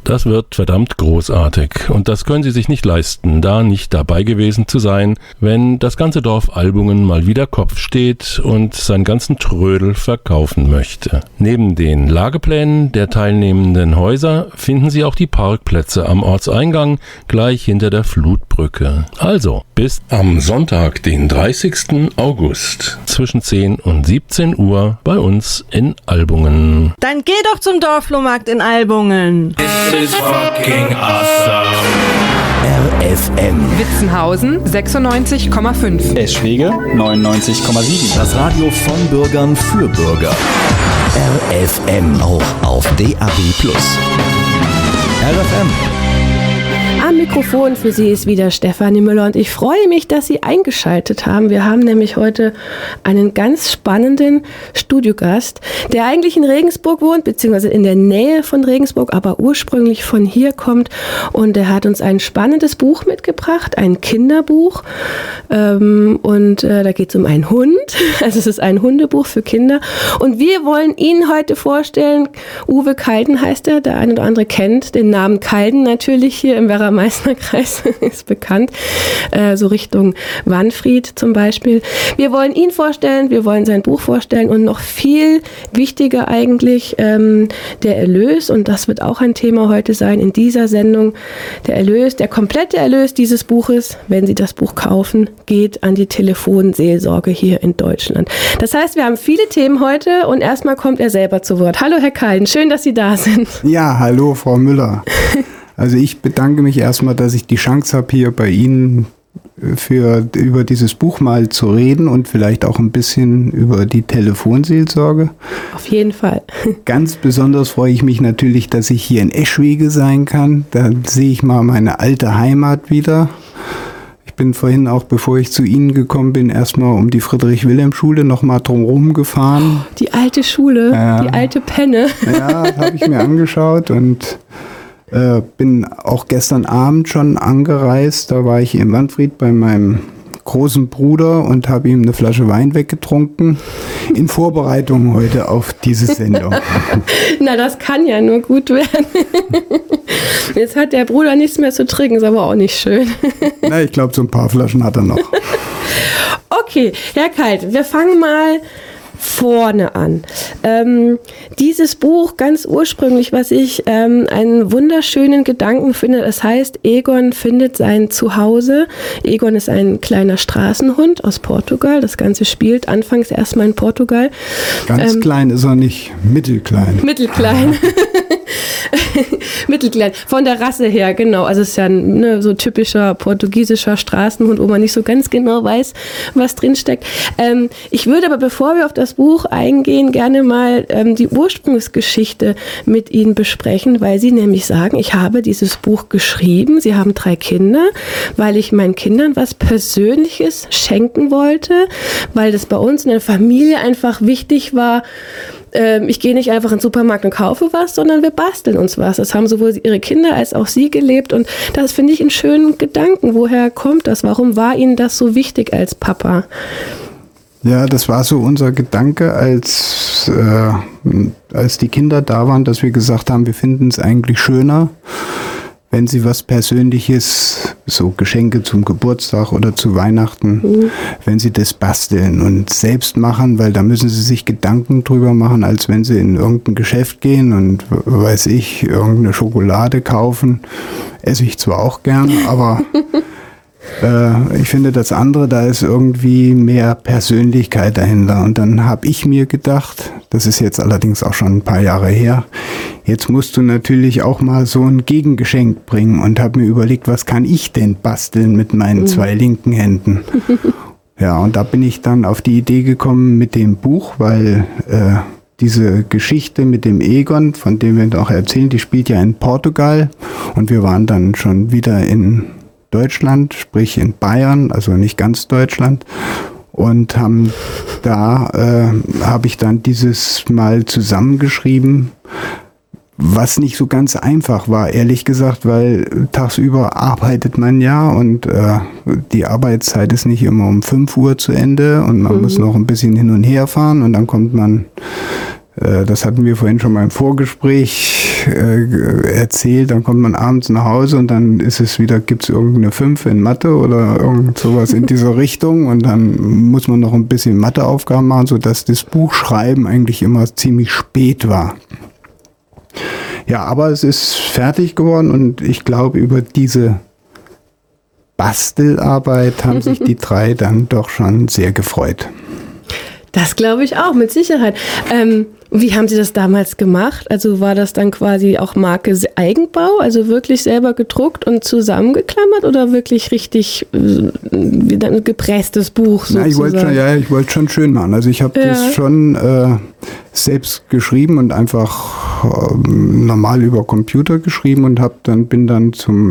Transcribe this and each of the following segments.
Das wird verdammt großartig. Und das können Sie sich nicht leisten, da nicht dabei gewesen zu sein, wenn das ganze Dorf Albungen mal wieder Kopf steht und seinen ganzen Trödel verkaufen möchte. Neben den Lageplänen der teilnehmenden Häuser finden Sie auch die Parkplätze am Ortseingang gleich hinter der Flutbrücke. Also bis am Sonntag, den 30. August zwischen 10 und 17 Uhr bei uns in Albungen. Dann geh doch zum Dorfflohmarkt in Albungen. This is fucking awesome. RFM. Witzenhausen 96,5. Eschwege 99,7. Das Radio von Bürgern für Bürger. RFM auch auf DAB+. RFM. Am Mikrofon für Sie ist wieder Stefanie Müller und ich freue mich, dass Sie eingeschaltet haben. Wir haben nämlich heute einen ganz spannenden Studiogast, der eigentlich in Regensburg wohnt, beziehungsweise in der Nähe von Regensburg, aber ursprünglich von hier kommt. Und er hat uns ein spannendes Buch mitgebracht, ein Kinderbuch. Da geht es um einen Hund. Also es ist ein Hundebuch für Kinder. Und wir wollen Ihnen heute vorstellen, Uwe Kalden heißt er, der eine oder andere kennt den Namen Kalden natürlich hier im Werra-Meißner-Kreis, ist bekannt, so Richtung Wanfried zum Beispiel. Wir wollen ihn vorstellen, wir wollen sein Buch vorstellen und noch viel wichtiger eigentlich der Erlös, und das wird auch ein Thema heute sein in dieser Sendung. Der Erlös, der komplette Erlös dieses Buches, wenn Sie das Buch kaufen, geht an die Telefonseelsorge hier in Deutschland. Das heißt, wir haben viele Themen heute und erstmal kommt er selber zu Wort. Hallo Herr Kalden, schön, dass Sie da sind. Ja, hallo Frau Müller. Also ich bedanke mich erstmal, dass ich die Chance habe, hier bei Ihnen über dieses Buch mal zu reden und vielleicht auch ein bisschen über die Telefonseelsorge. Auf jeden Fall. Ganz besonders freue ich mich natürlich, dass ich hier in Eschwege sein kann. Da sehe ich mal meine alte Heimat wieder. Ich bin vorhin auch, bevor ich zu Ihnen gekommen bin, erstmal um die Friedrich-Wilhelm-Schule nochmal drumherum gefahren. Die alte Schule, die alte Penne. Ja, habe ich mir angeschaut und bin auch gestern Abend schon angereist. Da war ich in Wanfried bei meinem großen Bruder und habe ihm eine Flasche Wein weggetrunken in Vorbereitung heute auf diese Sendung. Na, das kann ja nur gut werden. Jetzt hat der Bruder nichts mehr zu trinken, ist aber auch nicht schön. Na, ich glaube, so ein paar Flaschen hat er noch. Okay, Herr Kalt, wir fangen mal vorne an. Dieses Buch, ganz ursprünglich, was ich einen wunderschönen Gedanken finde, das heißt, Egon findet sein Zuhause. Egon ist ein kleiner Straßenhund aus Portugal. Das Ganze spielt anfangs erstmal in Portugal. Ganz klein ist er nicht, mittelklein. Mittelklein. Mittelklein, von der Rasse her, genau. Also es ist ja ein so typischer portugiesischer Straßenhund, wo man nicht so ganz genau weiß, was drinsteckt. Ich würde aber, bevor wir auf das Buch eingehen, gerne mal die Ursprungsgeschichte mit Ihnen besprechen, weil Sie nämlich sagen, ich habe dieses Buch geschrieben, Sie haben 3 Kinder, weil ich meinen Kindern was Persönliches schenken wollte, weil das bei uns in der Familie einfach wichtig war. Ich gehe nicht einfach in den Supermarkt und kaufe was, sondern wir basteln uns was. Das haben sowohl Ihre Kinder als auch Sie gelebt und das finde ich einen schönen Gedanken. Woher kommt das? Warum war Ihnen das so wichtig als Papa? Ja, das war so unser Gedanke, als die Kinder da waren, dass wir gesagt haben, wir finden es eigentlich schöner, wenn sie was Persönliches, so Geschenke zum Geburtstag oder zu Weihnachten, wenn sie das basteln und selbst machen, weil da müssen sie sich Gedanken drüber machen, als wenn sie in irgendein Geschäft gehen und, weiß ich, irgendeine Schokolade kaufen. Esse ich zwar auch gern, aber ich finde das andere, da ist irgendwie mehr Persönlichkeit dahinter. Und dann habe ich mir gedacht, das ist jetzt allerdings auch schon ein paar Jahre her, jetzt musst du natürlich auch mal so ein Gegengeschenk bringen und habe mir überlegt, was kann ich denn basteln mit meinen 2 linken Händen? Ja, und da bin ich dann auf die Idee gekommen mit dem Buch, weil diese Geschichte mit dem Egon, von dem wir noch erzählen, die spielt ja in Portugal und wir waren dann schon wieder in Deutschland, sprich in Bayern, also nicht ganz Deutschland, und habe ich dann dieses Mal zusammengeschrieben, was nicht so ganz einfach war, ehrlich gesagt, weil tagsüber arbeitet man ja und die Arbeitszeit ist nicht immer um 5 Uhr zu Ende und man muss noch ein bisschen hin und her fahren und dann kommt man, das hatten wir vorhin schon mal im Vorgespräch, erzählt, dann kommt man abends nach Hause und dann gibt es irgendeine 5 in Mathe oder irgend sowas in dieser Richtung und dann muss man noch ein bisschen Matheaufgaben machen, sodass das Buchschreiben eigentlich immer ziemlich spät war. Ja, aber es ist fertig geworden und ich glaube, über diese Bastelarbeit haben sich die 3 dann doch schon sehr gefreut. Das glaube ich auch, mit Sicherheit. Wie haben Sie das damals gemacht? Also war das dann quasi auch Marke Eigenbau, also wirklich selber gedruckt und zusammengeklammert oder wirklich richtig wie ein gepresstes Buch sozusagen? Ich wollte schon schön machen. Also ich habe das schon selbst geschrieben und einfach normal über Computer geschrieben und bin dann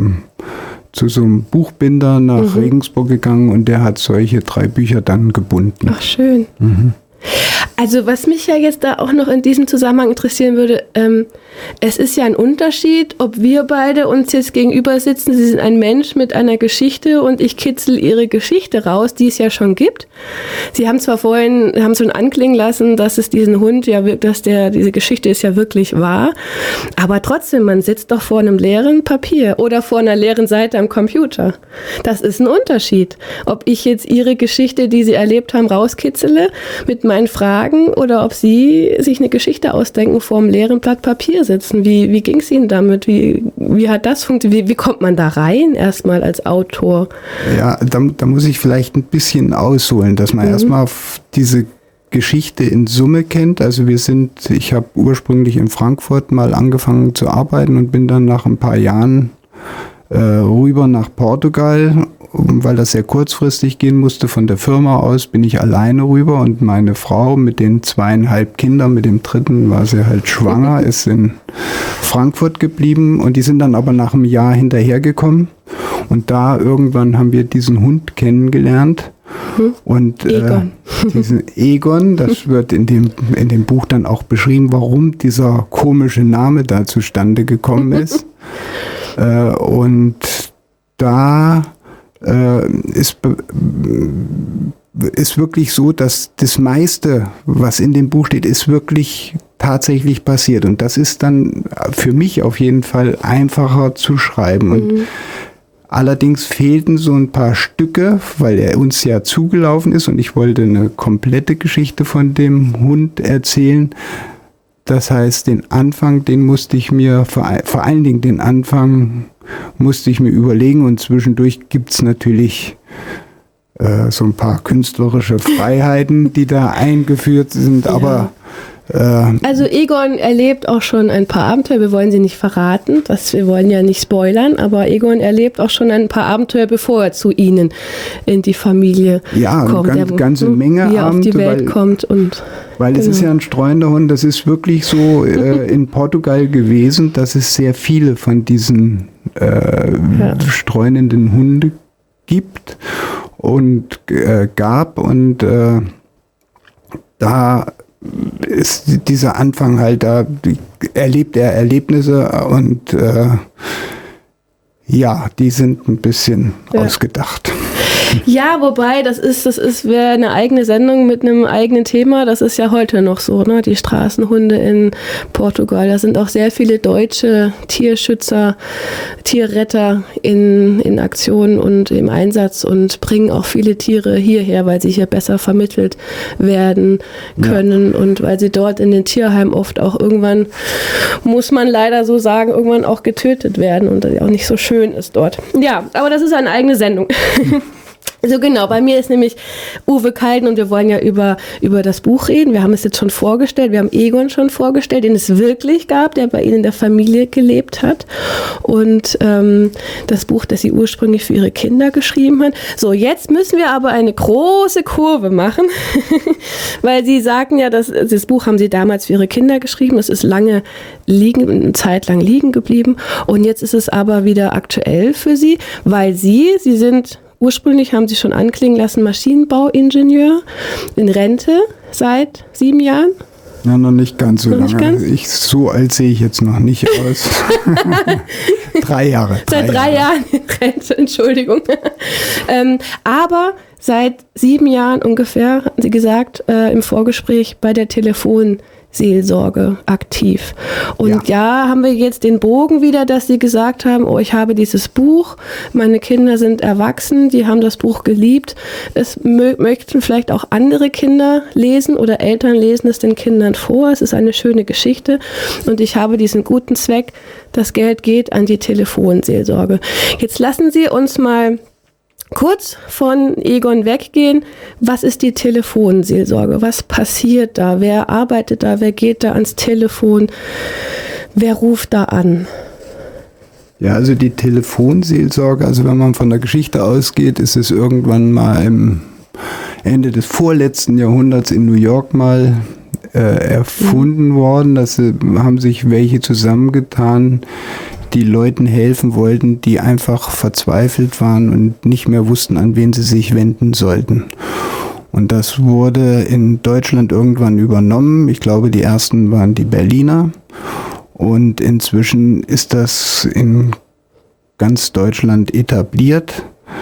zu so einem Buchbinder nach Regensburg gegangen und der hat solche 3 Bücher dann gebunden. Ach, schön. Also was mich ja jetzt da auch noch in diesem Zusammenhang interessieren würde, es ist ja ein Unterschied, ob wir beide uns jetzt gegenüber sitzen, Sie sind ein Mensch mit einer Geschichte und ich kitzel Ihre Geschichte raus, die es ja schon gibt. Sie haben zwar vorhin, schon anklingen lassen, dass es diesen Hund ja, diese Geschichte ist ja wirklich wahr, aber trotzdem, man sitzt doch vor einem leeren Papier oder vor einer leeren Seite am Computer. Das ist ein Unterschied. Ob ich jetzt Ihre Geschichte, die Sie erlebt haben, rauskitzele mit meinen Fragen oder ob Sie sich eine Geschichte ausdenken vor einem leeren Blatt Papier sitzen. Wie ging es Ihnen damit? Wie hat das funktioniert? Wie kommt man da rein erstmal als Autor? Ja, da muss ich vielleicht ein bisschen ausholen, dass man erstmal auf diese Geschichte in Summe kennt. Also ich habe ursprünglich in Frankfurt mal angefangen zu arbeiten und bin dann nach ein paar Jahren rüber nach Portugal, weil das sehr kurzfristig gehen musste. Von der Firma aus bin ich alleine rüber und meine Frau mit den 2,5 Kindern, mit dem 3. war sie halt schwanger, ist in Frankfurt geblieben und die sind dann aber nach einem Jahr hinterhergekommen und da irgendwann haben wir diesen Hund kennengelernt. Und diesen Egon, das wird in dem Buch dann auch beschrieben, warum dieser komische Name da zustande gekommen ist. Und da ist wirklich so, dass das meiste, was in dem Buch steht, ist wirklich tatsächlich passiert. Und das ist dann für mich auf jeden Fall einfacher zu schreiben. Und allerdings fehlten so ein paar Stücke, weil er uns ja zugelaufen ist und ich wollte eine komplette Geschichte von dem Hund erzählen. Das heißt, den Anfang, den musste ich mir, vor allen Dingen den Anfang musste ich mir überlegen und zwischendurch gibt's natürlich so ein paar künstlerische Freiheiten, die da eingeführt sind, aber also Egon erlebt auch schon ein paar Abenteuer, wir wollen sie nicht verraten, wir wollen ja nicht spoilern, aber Egon erlebt auch schon ein paar Abenteuer, bevor er zu Ihnen in die Familie kommt. Ja, eine ganze Menge wie er auf die Welt kommt. Weil es ist ja ein streuender Hund, das ist wirklich so in Portugal gewesen, dass es sehr viele von diesen streunenden Hunde gibt und gab und da ist dieser Anfang halt, da erlebt er Erlebnisse und die sind ein bisschen ausgedacht. Ja, wobei, das wäre eine eigene Sendung mit einem eigenen Thema. Das ist ja heute noch so, ne? Die Straßenhunde in Portugal. Da sind auch sehr viele deutsche Tierschützer, Tierretter in Aktion und im Einsatz und bringen auch viele Tiere hierher, weil sie hier besser vermittelt werden können und weil sie dort in den Tierheimen oft auch irgendwann, muss man leider so sagen, irgendwann auch getötet werden und das auch nicht so schön ist dort. Ja, aber das ist eine eigene Sendung. Also genau, bei mir ist nämlich Uwe Kalden und wir wollen ja über das Buch reden. Wir haben es jetzt schon vorgestellt, wir haben Egon schon vorgestellt, den es wirklich gab, der bei Ihnen in der Familie gelebt hat. Und das Buch, das Sie ursprünglich für Ihre Kinder geschrieben hat. So, jetzt müssen wir aber eine große Kurve machen, weil Sie sagten ja, das Buch haben Sie damals für Ihre Kinder geschrieben. Es ist eine Zeit lang liegen geblieben und jetzt ist es aber wieder aktuell für Sie, weil Sie sind... Ursprünglich haben Sie schon anklingen lassen, Maschinenbauingenieur in Rente seit 7 Jahren? Ja, noch nicht ganz so lange. So alt sehe ich jetzt noch nicht aus. 3 Jahre. Seit 3 Jahren in Rente, Entschuldigung. Aber seit 7 Jahren ungefähr, haben Sie gesagt, im Vorgespräch bei der Telefonserie Seelsorge aktiv. Und ja, haben wir jetzt den Bogen wieder, dass Sie gesagt haben, oh, ich habe dieses Buch, meine Kinder sind erwachsen, die haben das Buch geliebt. Es möchten vielleicht auch andere Kinder lesen oder Eltern lesen es den Kindern vor. Es ist eine schöne Geschichte und ich habe diesen guten Zweck, das Geld geht an die Telefonseelsorge. Jetzt lassen Sie uns mal kurz von Egon weggehen. Was ist die Telefonseelsorge? Was passiert da? Wer arbeitet da? Wer geht da ans Telefon? Wer ruft da an? Ja, also die Telefonseelsorge, also wenn man von der Geschichte ausgeht, ist es irgendwann mal im Ende des vorletzten Jahrhunderts in New York mal erfunden worden. Das haben sich welche zusammengetan, die Leuten helfen wollten, die einfach verzweifelt waren und nicht mehr wussten, an wen sie sich wenden sollten. Und das wurde in Deutschland irgendwann übernommen. Ich glaube, die ersten waren die Berliner. Und inzwischen ist das in ganz Deutschland etabliert.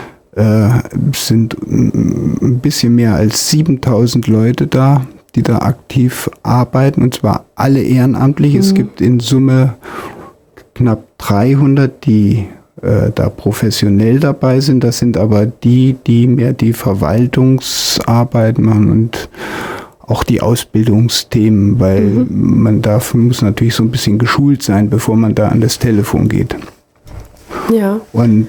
Es sind ein bisschen mehr als 7000 Leute da, die da aktiv arbeiten, und zwar alle ehrenamtlich. Es gibt in Summe knapp 300, die da professionell dabei sind. Das sind aber die mehr die Verwaltungsarbeit machen und auch die Ausbildungsthemen, weil man muss natürlich so ein bisschen geschult sein, bevor man da an das Telefon geht. Ja. Und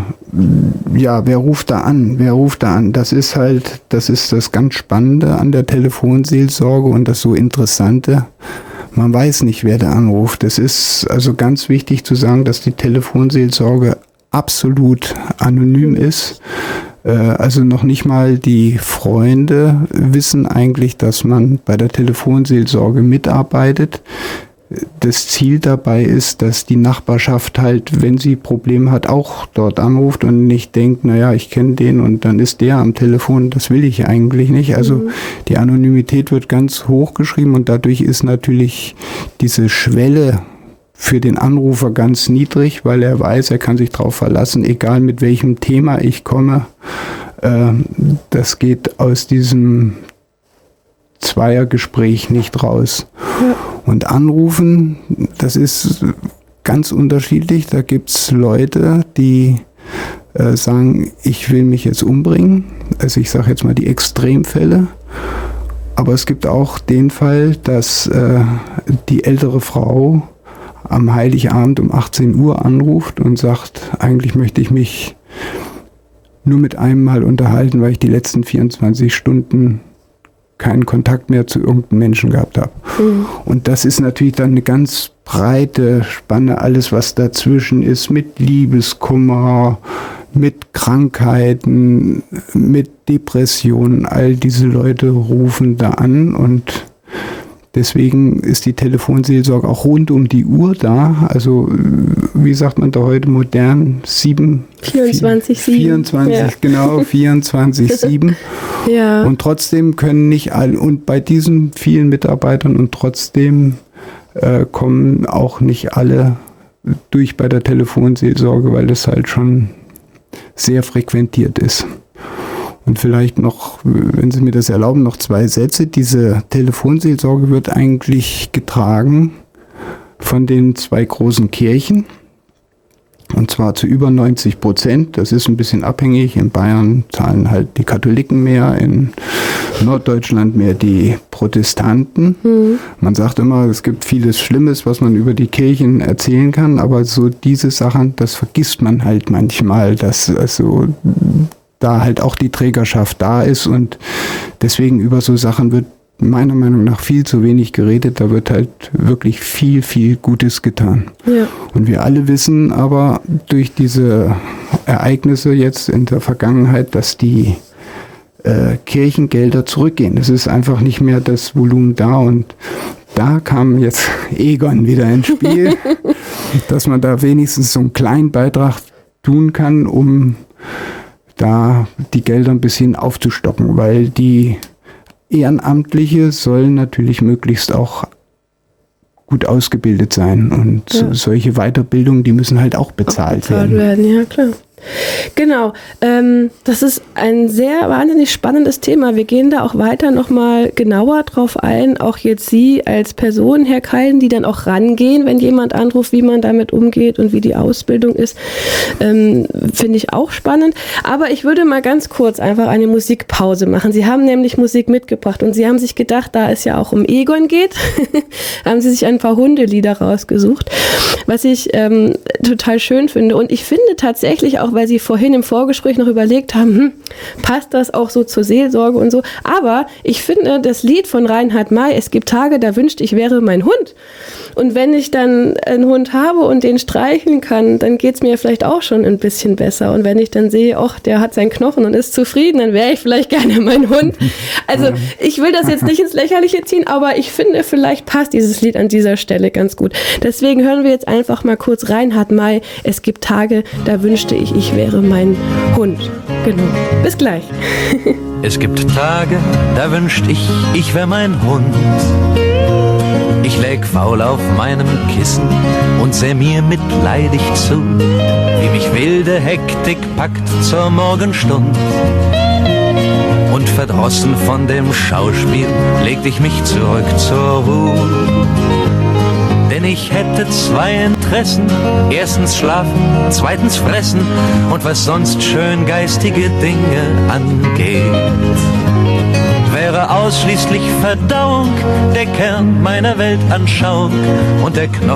wer ruft da an? Wer ruft da an? Das ist das ganz Spannende an der Telefonseelsorge und das so Interessante. Man weiß nicht, wer da anruft. Es ist also ganz wichtig zu sagen, dass die Telefonseelsorge absolut anonym ist. Also noch nicht mal die Freunde wissen eigentlich, dass man bei der Telefonseelsorge mitarbeitet. Das Ziel dabei ist, dass die Nachbarschaft halt, wenn sie Probleme hat, auch dort anruft und nicht denkt, naja, ich kenne den und dann ist der am Telefon. Das will ich eigentlich nicht. Also die Anonymität wird ganz hoch geschrieben und dadurch ist natürlich diese Schwelle für den Anrufer ganz niedrig, weil er weiß, er kann sich darauf verlassen, egal mit welchem Thema ich komme. Das geht aus diesem Zweiergespräch nicht raus. Ja. Und anrufen, das ist ganz unterschiedlich. Da gibt es Leute, die sagen, ich will mich jetzt umbringen. Also ich sage jetzt mal die Extremfälle. Aber es gibt auch den Fall, dass die ältere Frau am Heiligabend um 18 Uhr anruft und sagt, eigentlich möchte ich mich nur mit einem Mal unterhalten, weil ich die letzten 24 Stunden keinen Kontakt mehr zu irgendeinem Menschen gehabt habe. Und das ist natürlich dann eine ganz breite Spanne, alles was dazwischen ist, mit Liebeskummer, mit Krankheiten, mit Depressionen. All diese Leute rufen da an und deswegen ist die Telefonseelsorge auch rund um die Uhr da. Also wie sagt man da heute modern? 24/7. Ja. Genau, 24/7. Ja. Und trotzdem können nicht alle, und bei diesen vielen Mitarbeitern und trotzdem kommen auch nicht alle durch bei der Telefonseelsorge, weil das halt schon sehr frequentiert ist. Und vielleicht noch, wenn Sie mir das erlauben, noch 2 Sätze. Diese Telefonseelsorge wird eigentlich getragen von den 2 großen Kirchen. Und zwar zu über 90%. Das ist ein bisschen abhängig. In Bayern zahlen halt die Katholiken mehr, in Norddeutschland mehr die Protestanten. Man sagt immer, es gibt vieles Schlimmes, was man über die Kirchen erzählen kann, aber so diese Sachen, das vergisst man halt manchmal, dass also da halt auch die Trägerschaft da ist und deswegen über so Sachen wird meiner Meinung nach viel zu wenig geredet. Da wird halt wirklich viel, viel Gutes getan. Ja. Und wir alle wissen aber durch diese Ereignisse jetzt in der Vergangenheit, dass die Kirchengelder zurückgehen. Es ist einfach nicht mehr das Volumen da und da kam jetzt Egon wieder ins Spiel, dass man da wenigstens so einen kleinen Beitrag tun kann, um da die Gelder ein bisschen aufzustocken, weil die Ehrenamtliche sollen natürlich möglichst auch gut ausgebildet sein und solche Weiterbildungen, die müssen halt auch bezahlt werden. Ja, klar. Genau, das ist ein sehr wahnsinnig spannendes Thema. Wir gehen da auch weiter nochmal genauer drauf ein, auch jetzt Sie als Person, Herr Keiden, die dann auch rangehen, wenn jemand anruft, wie man damit umgeht und wie die Ausbildung ist, finde ich auch spannend. Aber ich würde mal ganz kurz einfach eine Musikpause machen. Sie haben nämlich Musik mitgebracht und Sie haben sich gedacht, da es ja auch um Egon geht, haben Sie sich ein paar Hundelieder rausgesucht, was ich total schön finde. Und ich finde tatsächlich auch, weil Sie vorhin im Vorgespräch noch überlegt haben, passt das auch so zur Seelsorge und so. Aber ich finde das Lied von Reinhard May, es gibt Tage, da wünschte ich wäre mein Hund. Und wenn ich dann einen Hund habe und den streicheln kann, dann geht es mir vielleicht auch schon ein bisschen besser. Und wenn ich dann sehe, ach, der hat seinen Knochen und ist zufrieden, dann wäre ich vielleicht gerne mein Hund. Also ich will das jetzt nicht ins Lächerliche ziehen, aber ich finde, vielleicht passt dieses Lied an dieser Stelle ganz gut. Deswegen hören wir jetzt einfach mal kurz Reinhard May, es gibt Tage, da wünschte ich wäre mein Hund. Genau. Bis gleich. Es gibt Tage, da wünscht ich wär mein Hund. Ich läg faul auf meinem Kissen und seh mir mitleidig zu, wie mich wilde Hektik packt zur Morgenstund. Und verdrossen von dem Schauspiel legte ich mich zurück zur Ruhe. Denn ich hätte zwei Interessen, erstens schlafen, zweitens fressen und was sonst schön geistige Dinge angeht. Wäre ausschließlich Verdauung der Kern meiner Weltanschauung und der Knochen